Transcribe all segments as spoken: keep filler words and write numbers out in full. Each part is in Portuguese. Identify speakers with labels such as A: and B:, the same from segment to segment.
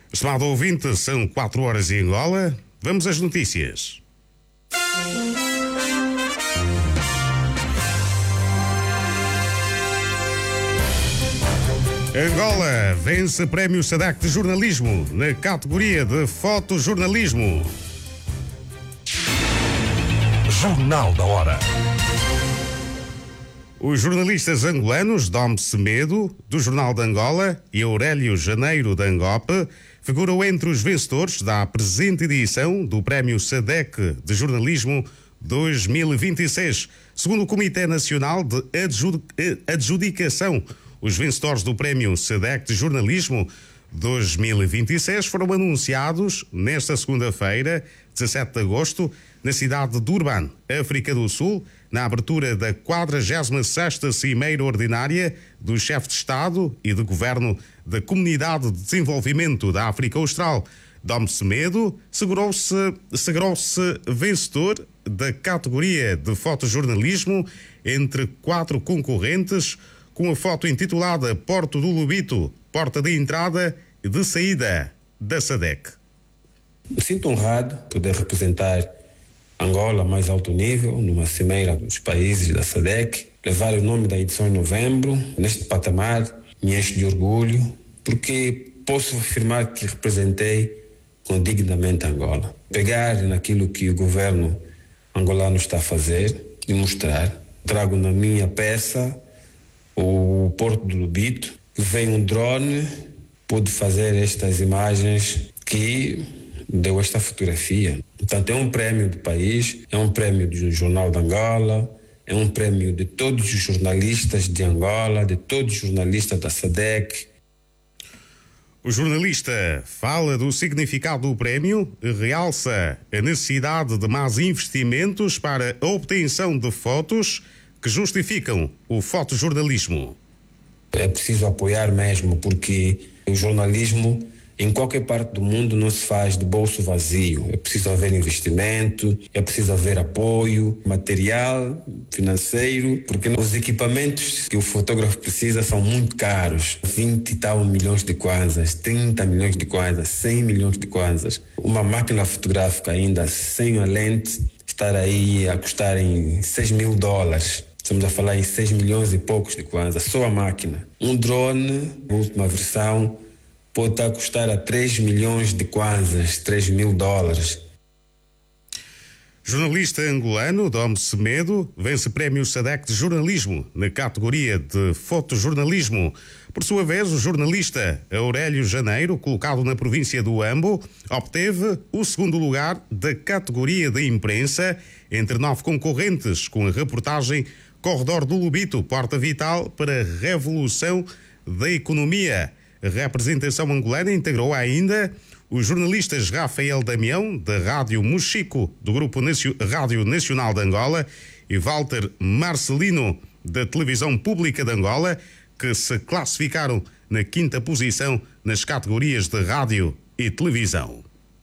A: Estimado ouvinte, são quatro horas em Angola. Vamos às notícias. Angola vence Prémio SADEC de Jornalismo na categoria de fotojornalismo.
B: Jornal da Hora.
A: Os jornalistas angolanos Dom Semedo, do Jornal de Angola, e Aurélio Janeiro, da Angope, figuram entre os vencedores da presente edição do Prémio SADEC de Jornalismo dois mil e vinte e seis. Segundo o Comitê Nacional de Adjudicação, os vencedores do Prémio SADEC de Jornalismo dois mil e vinte e seis foram anunciados nesta segunda-feira, dezassete de agosto, na cidade de Durban, África do Sul, na abertura da quadragésima sexta Cimeira Ordinária do Chefe de Estado e de Governo da Comunidade de Desenvolvimento da África Austral. Dom Semedo segurou-se, segurou-se vencedor da categoria de fotojornalismo entre quatro concorrentes, com a foto intitulada Porto do Lubito, porta de entrada e de saída da SADEC.
C: Me sinto honrado poder representar Angola a mais alto nível, numa cimeira dos países da SADEC, levar o nome da edição em novembro, neste patamar, me enche de orgulho, porque posso afirmar que representei com dignamente Angola. Pegar naquilo que o governo angolano está a fazer e mostrar. Trago na minha peça o Porto do Lubito, que vem um drone, pôde fazer estas imagens que deu esta fotografia. Portanto, é um prémio do país, é um prémio do Jornal de Angola, é um prémio de todos os jornalistas de Angola, de todos os jornalistas da SADEC.
A: O jornalista fala do significado do prémio e realça a necessidade de mais investimentos para a obtenção de fotos que justificam o fotojornalismo.
C: É preciso apoiar mesmo, porque o jornalismo em qualquer parte do mundo não se faz de bolso vazio. É preciso haver investimento, é preciso haver apoio material, financeiro, porque os equipamentos que o fotógrafo precisa são muito caros. vinte e tal milhões de kwanzas, trinta milhões de kwanzas, cem milhões de kwanzas. Uma máquina fotográfica ainda sem a lente estar aí a custar em seis mil dólares. Estamos a falar em seis milhões e poucos de kwanzas, só a máquina. Um drone, a última versão, pode estar a custar a três milhões de kwanzas, três mil dólares.
A: Jornalista angolano Dom Semedo vence Prémio SADEC de Jornalismo na categoria de fotojornalismo. Por sua vez, o jornalista Aurélio Janeiro, colocado na província do Ambo, obteve o segundo lugar da categoria de imprensa entre nove concorrentes, com a reportagem Corredor do Lubito, porta vital para a revolução da economia. A representação angolana integrou ainda os jornalistas Rafael Damião, da Rádio Mochico, do Grupo Nacio- Rádio Nacional de Angola, e Walter Marcelino, da Televisão Pública de Angola, que se classificaram na quinta posição nas categorias de rádio e televisão.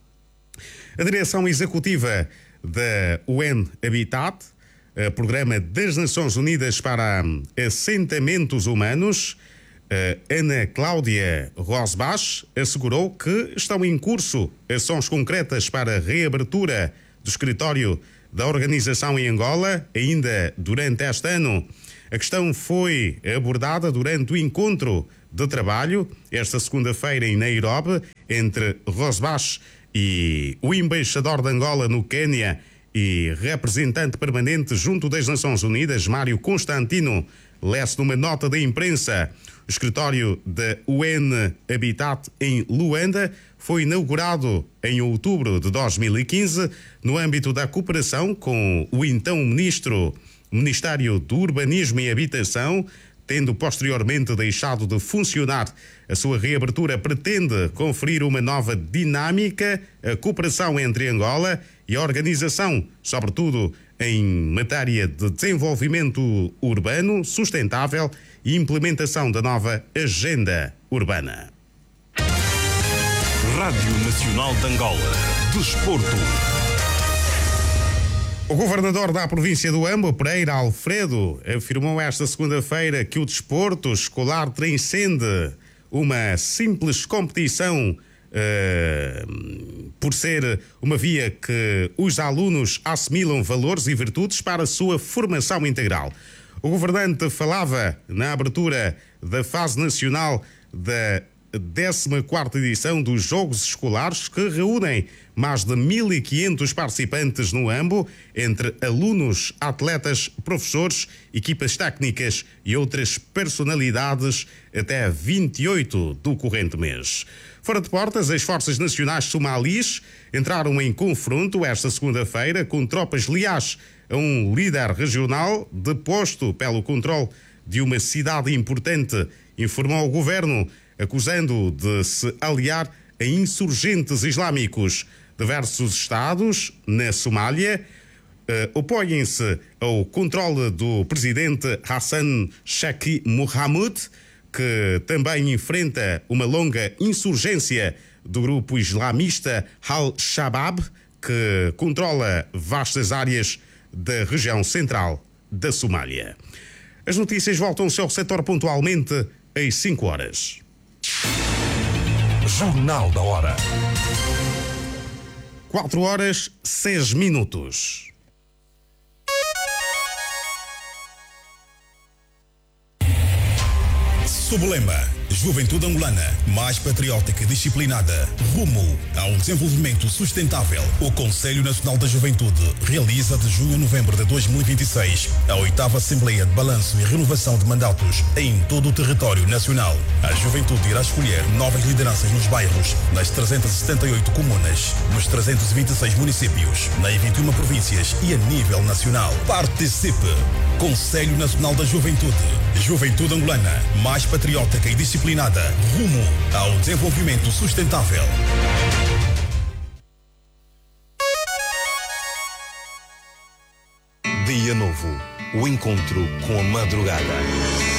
A: A direção executiva da U N Habitat, o Programa das Nações Unidas para Assentamentos Humanos, Ana Cláudia Rosbach, assegurou que estão em curso ações concretas para a reabertura do escritório da organização em Angola, ainda durante este ano. A questão foi abordada durante o encontro de trabalho, esta segunda-feira em Nairobi, entre Rosbach e o embaixador de Angola no Quênia e representante permanente junto das Nações Unidas, Mário Constantino, lesse numa nota da imprensa. O escritório da U N Habitat em Luanda foi inaugurado em outubro de dois mil e quinze no âmbito da cooperação com o então ministro Ministério do Urbanismo e Habitação, tendo posteriormente deixado de funcionar. A sua reabertura pretende conferir uma nova dinâmica à cooperação entre Angola e a organização, sobretudo em matéria de desenvolvimento urbano sustentável e implementação da nova agenda urbana.
B: Rádio Nacional de Angola. Desporto.
A: O governador da província do Ambo, Pereira Alfredo, afirmou esta segunda-feira que o desporto escolar transcende uma simples competição uh, por ser uma via que os alunos assimilam valores e virtudes para a sua formação integral. O governante falava na abertura da fase nacional da décima quarta edição dos Jogos Escolares, que reúnem mais de mil e quinhentos participantes no AMBO, entre alunos, atletas, professores, equipas técnicas e outras personalidades, até vinte e oito do corrente mês. Fora de portas, as Forças Nacionais Somalis entraram em confronto esta segunda-feira com tropas leais a um líder regional deposto pelo controle de uma cidade importante, informou o governo, acusando-o de se aliar a insurgentes islâmicos. Diversos estados na Somália eh, opõem-se ao controle do presidente Hassan Sheikh Mohamud, que também enfrenta uma longa insurgência do grupo islamista Al-Shabaab, que controla vastas áreas da região central da Somália. As notícias voltam ao seu setor pontualmente às cinco horas.
B: Jornal da Hora.
A: quatro horas, seis minutos.
D: Sob o lema Juventude Angolana, mais patriótica e disciplinada, rumo a um desenvolvimento sustentável, o Conselho Nacional da Juventude realiza de junho a novembro de dois mil e vinte e seis a oitava Assembleia de Balanço e Renovação de Mandatos em todo o território nacional. A juventude irá escolher novas lideranças nos bairros, nas trezentas e setenta e oito comunas, nos trezentos e vinte e seis municípios, nas vinte e uma províncias e a nível nacional. Participe! Conselho Nacional da Juventude. Juventude Angolana, mais patriótica e disciplinada, rumo ao desenvolvimento sustentável.
B: Dia novo, o encontro com a madrugada.